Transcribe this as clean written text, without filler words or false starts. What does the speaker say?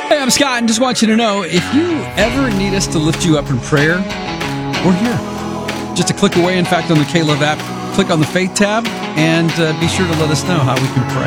Hey, I'm Scott, and just want you to know, if you ever need us to lift you up in prayer, we're here. Just a click away. In fact, on the K-Love app, click on the Faith tab, and be sure to let us know how we can pray.